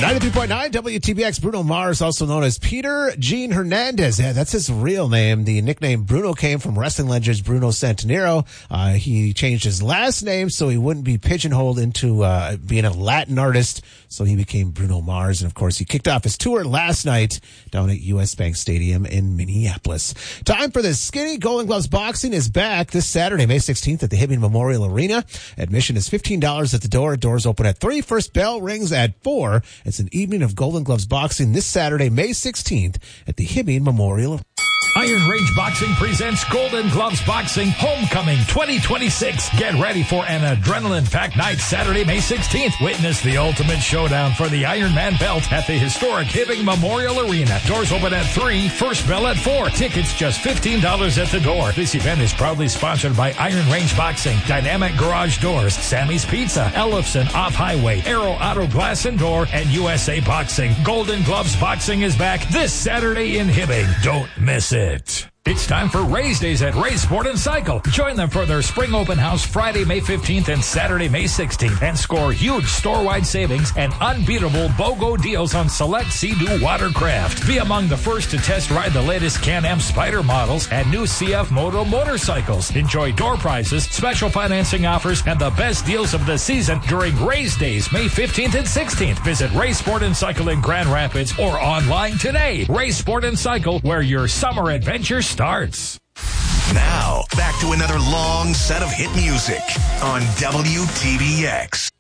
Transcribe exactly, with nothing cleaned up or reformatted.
ninety-three point nine W T B X. Bruno Mars, also known as Peter Gene Hernandez. Yeah, that's his real name. The nickname Bruno came from wrestling legend Bruno Sammartino. Uh, he changed his last name so he wouldn't be pigeonholed into uh, being a Latin artist. So he became Bruno Mars. And of course, he kicked off his tour last night down at U S Bank Stadium in Minneapolis. Time for the Skinny Golden Gloves Boxing is back this Saturday, May sixteenth at the Hibbing Memorial Arena. Admission is fifteen dollars at the door. Doors open at three. First bell rings at four. It's an evening of Golden Gloves Boxing this Saturday, May sixteenth at the Hibbing Memorial. Iron Range Boxing presents Golden Gloves Boxing Homecoming twenty twenty-six. Get ready for an adrenaline-packed night Saturday, May sixteenth. Witness the ultimate showdown for the Iron Man belt at the historic Hibbing Memorial Arena. Doors open at three, first bell at four. Tickets just fifteen dollars at the door. This event is proudly sponsored by Iron Range Boxing, Dynamic Garage Doors, Sammy's Pizza, Ellefson Off-Highway, Aero Auto Glass and Door, and U S A Boxing. Golden Gloves Boxing is back this Saturday in Hibbing. Don't miss it. It's time for Rays Days at Rays Sport and Cycle. Join them for their spring open house Friday, May fifteenth and Saturday, May sixteenth, and score huge store-wide savings and unbeatable BOGO deals on select Sea-Doo watercraft. Be among the first to test ride the latest Can-Am Spyder models and new C F Moto motorcycles. Enjoy door prizes, special financing offers, and the best deals of the season during Rays Days, May fifteenth and sixteenth. Visit Rays Sport and Cycle in Grand Rapids or online today. Rays Sport and Cycle, where your summer adventure starts. Now, back to another long set of hit music on W T B X.